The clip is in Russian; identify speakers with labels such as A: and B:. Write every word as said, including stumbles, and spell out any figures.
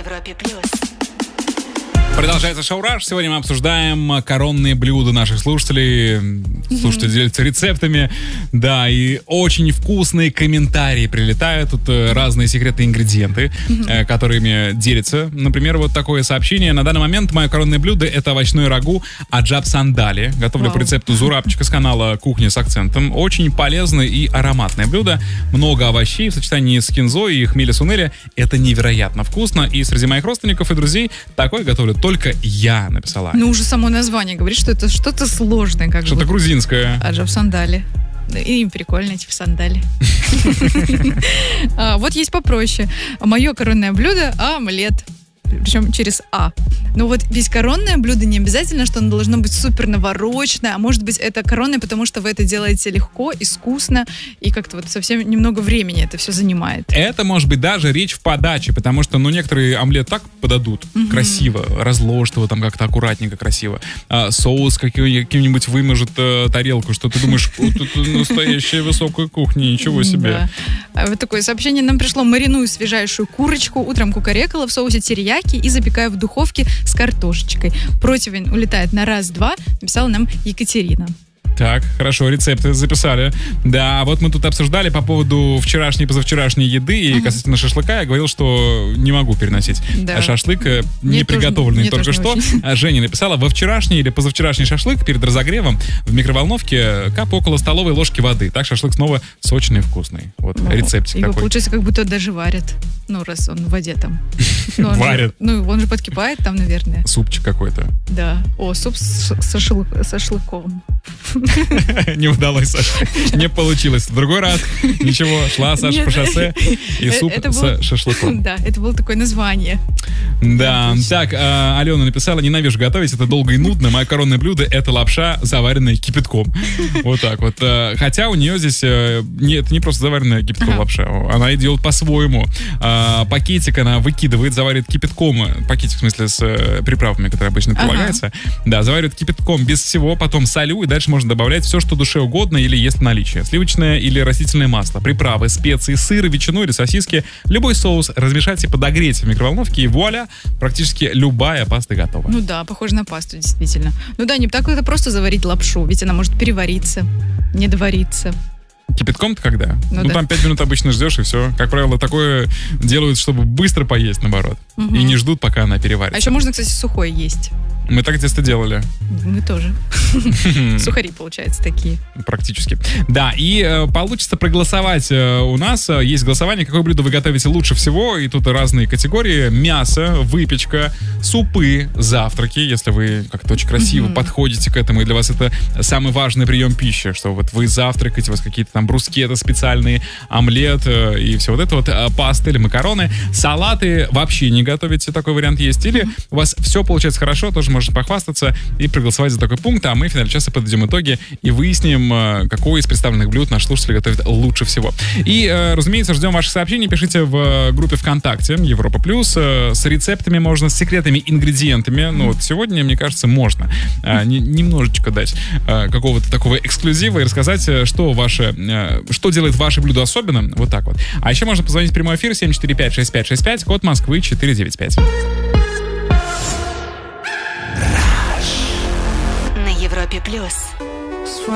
A: Европе плюс.
B: Продолжается шоу «Раш». Сегодня мы обсуждаем коронные блюда наших слушателей. Слушатели делятся рецептами. Да, и очень вкусные комментарии прилетают. Тут разные секретные ингредиенты, mm-hmm. которыми делятся. Например, вот такое сообщение. На данный момент мое коронное блюдо — это овощной рагу аджаб сандали. Готовлю wow. по рецепту Зурабчика с канала «Кухня с акцентом». Очень полезное и ароматное блюдо. Много овощей в сочетании с кинзой и хмели-сунели. Это невероятно вкусно. И среди моих родственников и друзей такое готовлю только я, написала.
C: Ну, уже само название говорит, что это что-то сложное. Как
B: что-то
C: бы.
B: грузинское.
C: Аджаб сандали. И им прикольно, типа сандали. Вот есть попроще. Мое коронное блюдо — омлет. Причем через А. Но вот ведь коронное блюдо не обязательно, что оно должно быть супер навороченное, а может быть это коронное, потому что вы это делаете легко, искусно, и как-то вот совсем немного времени это все занимает.
B: Это может быть даже речь в подаче, потому что, ну, некоторые омлет так подадут, угу. красиво, разложат его там как-то аккуратненько, красиво. А, соус каким-нибудь вымажет а, тарелку, что ты думаешь, тут настоящая высокая кухня, ничего себе.
C: Да. Вот такое сообщение нам пришло. Мариную свежайшую курочку, утром кукарекала в соусе терияки и запекаю в духовке с картошечкой. Противень улетает на раз-два, написала нам Екатерина.
B: Так, хорошо, рецепты записали. Да, вот мы тут обсуждали по поводу вчерашней и позавчерашней еды, и uh-huh. касательно шашлыка я говорил, что не могу переносить да. шашлык, не мне приготовленный тоже, только что. Очень. Женя написала, во вчерашний или позавчерашний шашлык перед разогревом в микроволновке кап около столовой ложки воды. Так шашлык снова сочный и вкусный. Вот ну, рецептик
C: его,
B: такой.
C: Получается, как будто даже варят. Ну, раз он в воде там.
B: Варят.
C: Ну, он же подкипает там, наверное.
B: Супчик какой-то.
C: Да. О, суп с шашлыком.
B: Не удалось, Саша. Не получилось. В другой раз ничего. Шла Саша Нет. по шоссе и суп это с было... шашлыком.
C: Да, это было такое название.
B: Да. Так, а, Алена написала, ненавижу готовить, это долго и нудно. Мое коронное блюдо — это лапша, заваренная кипятком. Вот так вот. Хотя у нее здесь не, это не просто заваренная кипятком ага. лапша. Она и делает по-своему. А, пакетик она выкидывает, заваривает кипятком. Пакетик, в смысле, с приправами, которые обычно прилагаются. Ага. Да, заваривает кипятком без всего, потом солю, и дальше можно добавлять все, что душе угодно или есть в наличии. Сливочное или растительное масло, приправы, специи, сыр, ветчину или сосиски, любой соус размешать и подогреть в микроволновке, и вуаля, практически любая паста готова.
C: Ну да, похоже на пасту, действительно. Ну да, не так это просто заварить лапшу, ведь она может перевариться, не довариться.
B: Кипятком-то когда? Ну, ну
C: да.
B: там пять минут обычно ждешь, и все. Как правило, такое делают, чтобы быстро поесть, наоборот. Угу. И не ждут, пока она переварится.
C: А еще можно, кстати, сухой есть.
B: Мы так тесто делали.
C: Мы тоже. Сухари, получается, такие.
B: Практически. Да, и э, получится проголосовать э, у нас. Э, есть голосование, какое блюдо вы готовите лучше всего. И тут разные категории. Мясо, выпечка, супы, завтраки. Если вы как-то очень красиво mm-hmm. подходите к этому, и для вас это самый важный прием пищи, что вот вы завтракаете, у вас какие-то там брускеты специальные, омлет э, и все вот это вот, э, пасты или макароны. Салаты вообще не готовите, такой вариант есть. Или mm-hmm. у вас все получается хорошо, тоже можете похвастаться и проголосовать за такой пункт, а мы в финале часа подведем итоги и выясним, какой из представленных блюд наш слушатель готовит лучше всего. И, разумеется, ждем ваших сообщений. Пишите в группе ВКонтакте Европа Плюс. С рецептами можно, с секретными ингредиентами. Ну вот сегодня, мне кажется, можно немножечко дать какого-то такого эксклюзива и рассказать, что ваше, что делает ваше блюдо особенным. Вот так вот. А еще можно позвонить в прямой эфир семь четыре пять шесть пять шесть пять, код Москвы четыре девять пять.
A: На Европе Плюс.